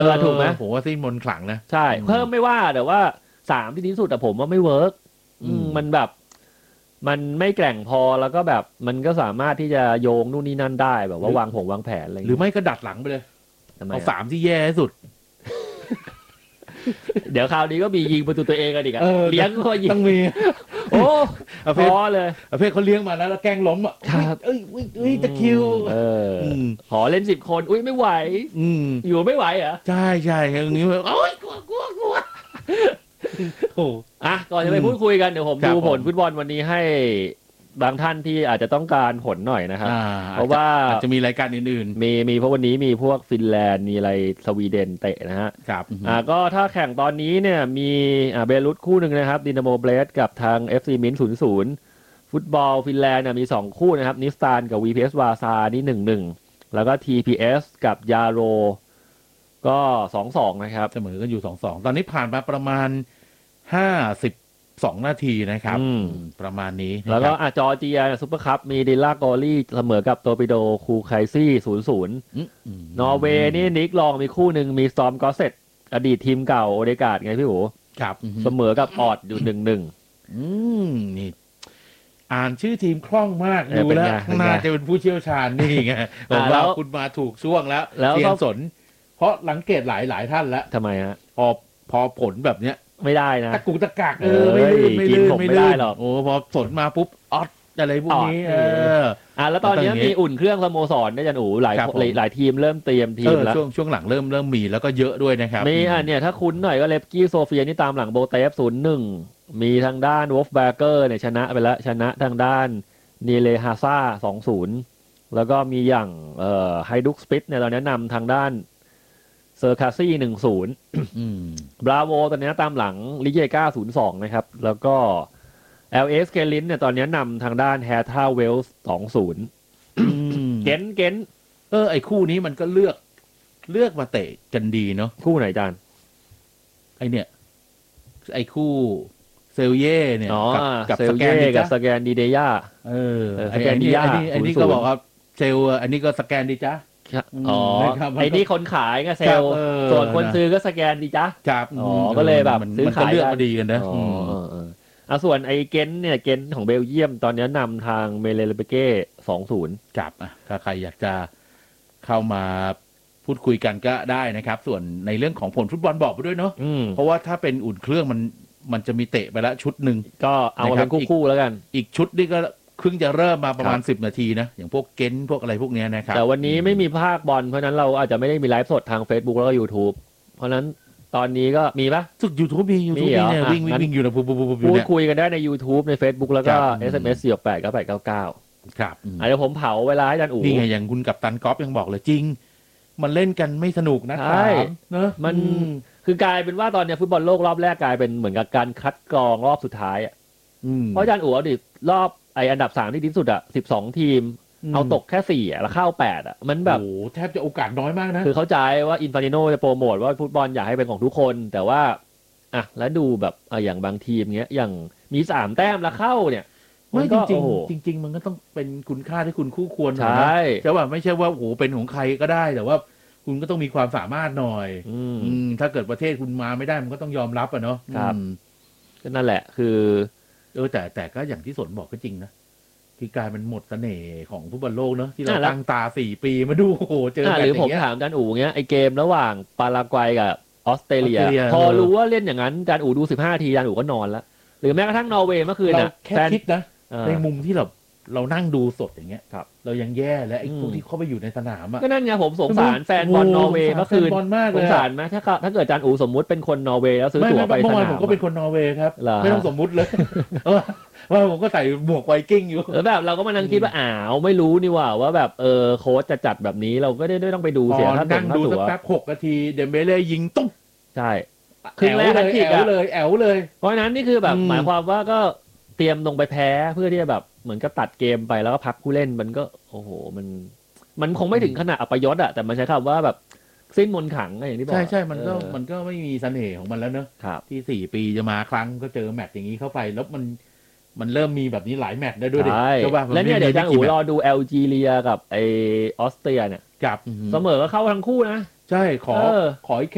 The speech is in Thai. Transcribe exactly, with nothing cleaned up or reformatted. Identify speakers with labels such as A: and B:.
A: เออถูกไหม
B: ผมว่าสิ้นมนต์ขลังนะ
A: ใช่เพิ่มไม่ว่าแต่ว่าสามที่ดีที่สุดแต่ผมว่าไม่เวิร์กมันแบบมันไม่แกร่งพอแล้วก็แบบมันก็สามารถที่จะโยงนู่นนี่นั่นได้แบบว่าวางผงวางแผนอะไร
B: หรือไม่ก็ดัดหลังไปเลยเอาสามที่แย่ที่สุด
A: เดี๋ยวคราวนี้ก็มียิงประตูตัวเองกันอีกอะเลี้ยงก็ยิง
B: ต้องมี
A: โอ้พอเลย
B: ประเภทเขาเลี้ยงมาแล้วแล้วแกล้งล้มอ่ะเอ้ยเอ้ยตะคิว
A: ขอเล่นสิบคนอุ้ยไม่ไหวอยู่ไม่ไหวเหรอ
B: ใช่ใช่อย่างนี้โอ้ยกลัวกลัวกลัว
A: โอ้อะก่อนจะไปพูดคุยกันเดี๋ยวผมดูผลฟุตบอลวันนี้ให้บางท่านที่อาจจะต้องการผลหน่อยนะครับเพราะว่า
B: อาจจะมีรายการอื่น
A: ๆมีมีเพราะวันนี้มีพวกฟินแลนด์มีอะไรสวีเดนเตะนะฮะ
B: ครับ
A: อ่าก็ถ้าแข่งตอนนี้เนี่ยมีอ่าเบรุตคู่หนึ่งนะครับดินาโมเบรสกับทาง เอฟ ซี มินศูนย์ศูนย์ฟุตบอลฟินแลนด์มีสองคู่นะครับนิสตานกับ วี พี เอส วาซานี่ หนึ่งหนึ่ง แล้วก็ ที พี เอส กับยาโรก็ สองสอง นะครับ
B: เสมอกันอยู่ สองสอง ตอนนี้ผ่านมาประมาณห้าสิบสองนาทีนะครับประมาณนี้
A: แล้วก็อ่ะจอร์เจียซุปเปอร์คัพมีดิลล่ากอรี่เสมอกับโตปิโดคูไคซี่ ศูนย์ศูนย์ นอร์เวย์นี่นิกลองมีคู่หนึ่งมีสตอร์มกอสเซตอดีตทีมเก่าโอเดกาดไงพี่โห
B: ครับ
A: เสมอกับออดอยู่ หนึ่งหนึ่ง
B: อืมนี่อ่านชื่อทีมคล่องมากดูแล้วน่าจะเป็นผู้เชี่ยวชาญนี่ไงผมว่าคุณมาถูกช่วงแล้วเสียงสนเพราะสังเกตหลายหลายท่านแล้ว
A: ทำไมฮะ
B: พอพอผลแบบเนี้ย
A: ไม่ได้นะ
B: ตะกุกตะกักเออไม่ลื่นไม่ลื่นไม่ได้หรอกโอ้พอผลมาปุ๊บออดอะไรพวกนี้เออ
A: อ่าแล้วตอนนี้มีอุ่นเครื่องสโมสรได้จันอูหลายหลายทีมเริ่มเตรียมทีมแล้ว
B: ช่วงช่วงหลังเริ่มเริ่มมีแล้วก็เยอะด้วยนะครับ
A: มีอ่ะเนี่ยถ้าคุ้นหน่อยก็เลฟกี้โซเฟียนี่ตามหลังโบเตฟศูนย์หนึ่งมีทางด้านวอฟแบเกอร์เนี่ยชนะไปแล้วชนะทางด้านนีเลฮาซ่าสองศูนย์แล้วก็มีอย่างเอ่อไฮดุกสปิตเนี่ยเราแนะนำทางด้านเซอร์คาซี่หนึ่งศูนย์บราโวตอนนี้ตามหลังลิเยกาศูนย์สองนะครับแล้วก็ แอล เอส เคลินเนี่ยตอนนี้นำทางด้านแฮท่าเวลส์สองศูนย์เก้นเก้น
B: เออไอคู่นี้มันก็เลือกเลือกมาเตะกันดีเนาะ
A: คู่ไหนจาน
B: ไอเนี่ยไอคู่เซลเย่เนี่ย
A: กับสแกนกับสแกนดีเดีย
B: เออสแกนดีอันนี้อันนี้ก็บอกว่าเซลอันนี้ก็สแกนดีจ้า
A: อ๋อไอ้นี่คนขายก็เซลส่วนคนซื้อก็สแกนดีจ้า
B: ครับ
A: อ๋อก็เลยแบบซื้อขาย
B: เลือกมาดีกันนะ
A: อ๋ออ่ะส่วนไอ้เกนเนี่ยเกนของเบลเยียมตอนนี้นำทางเมเลเลเบเก้สองศูนย์
B: จับอ่ะถ้าใครอยากจะเข้ามาพูดคุยกันก็ได้นะครับส่วนในเรื่องของผลฟุตบอลบอกไปด้วยเนาะเพราะว่าถ้าเป็นอุ่นเครื่องมันมันจะมีเตะไปแล้วชุดหนึ่ง
A: ก็เอาเป็นคู่ๆแล้วกัน
B: อีกชุดนี่ก็เพิ่งจะเริ่มมาประมาณสิบนาทีนะอย่างพวกเกนพวกอะไรพวกนี้นะครับ
A: แต่วันนี้ไม่มีภาคบอลเพราะนั้นเราอาจจะไม่ได้มีไลฟ์สดทาง Facebook แล้วก็ YouTube เพราะนั้นตอนนี้ก็มีปะ
B: สุด YouTube มี YouTube มีเนี่ยวิ่งวิ่งอยู่นะปุ๊บปุ๊บปุ๊บ
A: พูดคุยกันได้ใน YouTube ใน Facebook แล้วก็ เอส เอ็ม เอส สี่ หก แปด เก้า แปด เก้า เก้า
B: ครับ
A: เดี๋ยวผมเผาเวลาให้อาจารย์อู๋
B: นี่ไงอย่างคุณกัปตันก๊อฟยังบอกเลยจริงมันเล่นกันไม่สนุกนะ
A: ใช่เนอะมันคือกลายเป็นว่าตอนนี้ฟุตบอลโลกรอบแรกกลายเป็นเหมือนกับการคัดกรองรอบสุดท้ายอ่ะเพราะอาจารย์อู๋ดิรอบไออันดับสามที่ดีที่สุดอ่ะสิบสองทีมเอาตกแค่สี่อ่ะแล้วเข้าแปดอ่ะมันแบบ
B: โอ้แทบจะโอกาสน้อยมากนะ
A: คือเข้าใจว่าอินฟานิโนจะโปรโมทว่าฟุตบอลอยากให้เป็นของทุกคนแต่ว่าอ่ะแล้วดูแบบอ่ะอย่างบางทีมเงี้ยอย่างมีสามแต้มแล้วเข้าเนี่ย
B: ไม่จริงจริงจริงมันก็ต้องเป็นคุณค่าที่คุณคู่ควร
A: ใช่
B: ใช่ป่ะไม่ใช่ว่าโอ้โหเป็นของใครก็ได้แต่ว่าคุณก็ต้องมีความสามารถหน่อยอืมถ้าเกิดประเทศคุณมาไม่ได้มันก็ต้องยอมรับอ่ะเนาะ
A: ครับก็นั่นแหละคือ
B: เออแต่แต่ก็อย่างที่สนบอกก็จริงนะคือกลายเป็นหมดเสน่ห์ของฟุตบอลโลกเนาะที่เราตั้งตาสี่ปีมาดูโอ้โหเจอแบบ
A: นี้หรือผมถามอาจารย์อู๋เงี้ยไอเกมระหว่างปารากวัยกับออสเตรเลียพอรู้ว่าเล่นอย่างนั้นอาจารย์อู๋ดูสิบห้าทีอาจารย์อู๋ก็นอนแล้วหรือแม้กระทั่งนอร์เวย์เมื่อคืนน่ะ
B: แค่คิดนะในมุมที่เราเรานั่งดูสดอย่างเงี้ยเรายังแย่และไอ้พวกที่เข้าไปอยู่ในสนามอ่ะ
A: ก็นั่นไงผมสงสารแฟนบอลนอร์เวย์เมื่อคืนสงสารไหมถ้าถ้าเกิดอาจารย์อู๋สมมุติเป็นคนนอร์เวย์แล้วซื้อตั๋วไปสนาม
B: ผมก็เป็นคนนอร์เวย์ครับไม่ต้องสมมุติเลยว่าผมก็ใส่หมวกไวกิ้งอยู่
A: แล้วแบบเราก็มานั่งคิดว่าอ้าวไม่รู้นี่ว่าว่าแบบเออโค้ชจะจัดแบบนี้เราก็ได้ต้องไปดูเสียถ้า
B: นั่งดูสักแป๊บหกนาทีเดมเบเล่ยิงตุ๊บ
A: ใช่
B: คือแอลเลยแอลเลยแอลเลย
A: เพราะนั้นนี่คือแบบหมายความว่าก็เตรียมลงไปแพ้เพื่อที่จะแบบเหมือนก็ตัดเกมไปแล้วก็พักผู้เล่นมันก็โอ้โหมันมันคงไม่ถึงขนาดอัปยศอะแต่มันใช้คำว่าแบบสิ้นมนต์ขลังอย่างที่บอก
B: ใช่ใช่มันก็มันก็ไม่มีเสน่ห์ของมันแล้วเนอะที่สี่ปีจะมาครั้งก็เจอแมตช์อย่างนี้เข้าไปแล้วมันมันเริ่มมีแบบนี้หลายแมตช์ได้ด้วยดิ
A: ใช่แล้วเนี่ยเดี๋ยวจังอู๋รอดูแอลจีเรียกับไอออสเตรียเนี่ย
B: กับ
A: เสมอก็เข้าทั้งคู่นะ
B: ใช่ขอขอแค่